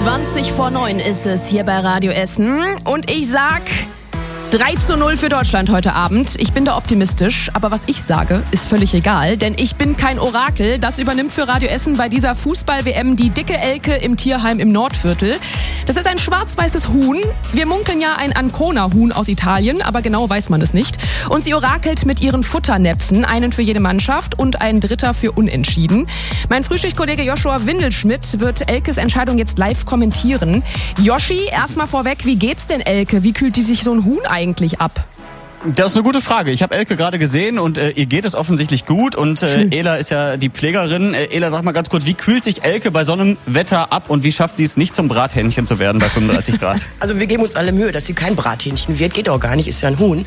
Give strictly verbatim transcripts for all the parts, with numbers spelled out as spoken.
zwanzig vor neun ist es hier bei Radio Essen. Und ich sag drei zu null für Deutschland heute Abend. Ich bin da optimistisch, aber was ich sage, ist völlig egal, denn ich bin kein Orakel. Das übernimmt für Radio Essen bei dieser Fußball-W M die dicke Elke im Tierheim im Nordviertel. Das ist ein schwarz-weißes Huhn. Wir munkeln ja ein Ancona-Huhn aus Italien, aber genau weiß man es nicht. Und sie orakelt mit ihren Futternäpfen, einen für jede Mannschaft und einen Dritter für Unentschieden. Mein Frühschichtkollege Joshua Windelschmidt wird Elkes Entscheidung jetzt live kommentieren. Joshi, erstmal vorweg, wie geht's denn Elke? Wie kühlt die sich so ein Huhn eigentlich ab? Das ist eine gute Frage. Ich habe Elke gerade gesehen und äh, ihr geht es offensichtlich gut. Und äh, Ela ist ja die Pflegerin. Äh, Ela, sag mal ganz kurz, wie kühlt sich Elke bei so einem Wetter ab und wie schafft sie es nicht zum Brathähnchen zu werden bei fünfunddreißig Grad? Also wir geben uns alle Mühe, dass sie kein Brathähnchen wird. Geht auch gar nicht, ist ja ein Huhn.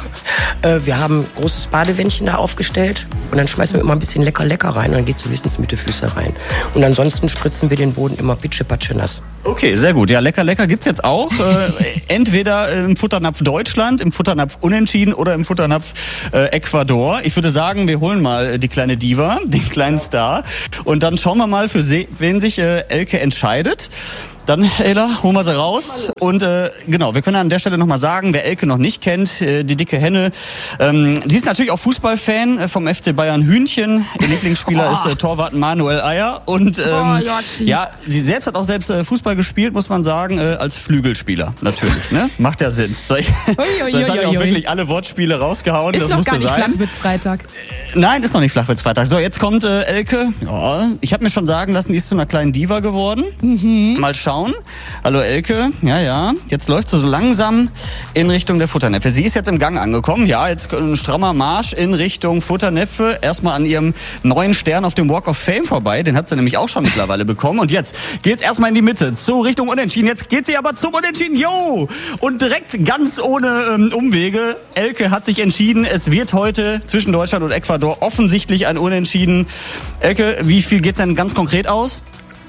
äh, wir haben ein großes Badewändchen da aufgestellt und dann schmeißen wir immer ein bisschen lecker lecker rein und dann geht sie höchstens mit den Füßen rein. Und ansonsten spritzen wir den Boden immer pitsche-patsche nass. Okay, sehr gut. Ja, lecker lecker gibt's jetzt auch. Äh, entweder im Futternapf Deutschland, im Futternapf Unentschieden oder im Futternapf äh, Ecuador. Ich würde sagen, wir holen mal die kleine Diva, den kleinen Star. Und dann schauen wir mal, für se- wen sich äh, Elke entscheidet. Dann, Ela, holen wir sie raus. Und äh, genau, wir können an der Stelle nochmal sagen, wer Elke noch nicht kennt, äh, die dicke Henne, ähm, die ist natürlich auch Fußballfan äh, vom F C Bayern Hühnchen. Ihr Lieblingsspieler oh. ist äh, Torwart Manuel Eier. Und ähm, oh, ja, sie selbst hat auch selbst äh, Fußball gespielt, muss man sagen, äh, als Flügelspieler natürlich. Ne? Macht ja Sinn. So, ich, ui, ui, so, jetzt habe ich auch wirklich alle Wortspiele rausgehauen. Ist das doch musste gar nicht sein. Flachwitz-Freitag. Äh, nein, ist noch nicht Flachwitz-Freitag. So, jetzt kommt äh, Elke. Ja, ich habe mir schon sagen lassen, die ist zu einer kleinen Diva geworden. Mhm. Mal schauen. Hallo Elke, ja, ja. Jetzt läuft sie so langsam in Richtung der Futternäpfe. Sie ist jetzt im Gang angekommen. Ja, jetzt ein strammer Marsch in Richtung Futternäpfe. Erstmal an ihrem neuen Stern auf dem Walk of Fame vorbei. Den hat sie nämlich auch schon mittlerweile bekommen. Und jetzt geht's erstmal in die Mitte, zur Richtung Unentschieden. Jetzt geht sie aber zum Unentschieden. Jo! Und direkt ganz ohne ähm, Umwege. Elke hat sich entschieden, es wird heute zwischen Deutschland und Ecuador offensichtlich ein Unentschieden. Elke, wie viel geht's denn ganz konkret aus?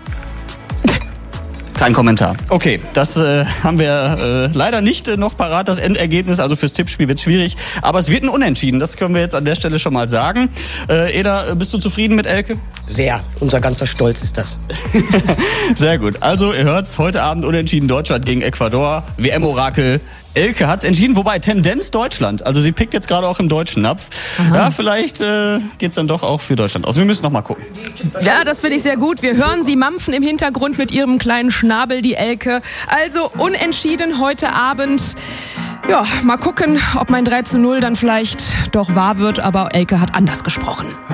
Kein Kommentar. Okay, das äh, haben wir äh, leider nicht äh, noch parat, das Endergebnis. Also fürs Tippspiel wird schwierig. Aber es wird ein Unentschieden, das können wir jetzt an der Stelle schon mal sagen. Äh, Eda, bist du zufrieden mit Elke? Sehr. Unser ganzer Stolz ist das. Sehr gut. Also ihr hört's, heute Abend Unentschieden Deutschland gegen Ecuador. W M-Orakel Elke hat's entschieden, wobei Tendenz Deutschland. Also sie pickt jetzt gerade auch im deutschen Napf. Aha. Ja, vielleicht äh, geht's dann doch auch für Deutschland aus. Wir müssen noch mal gucken. Ja, das finde ich sehr gut. Wir hören sie mampfen im Hintergrund mit ihrem kleinen Schnabel, die Elke. Also unentschieden heute Abend. Ja, mal gucken, ob mein drei zu null dann vielleicht doch wahr wird. Aber Elke hat anders gesprochen.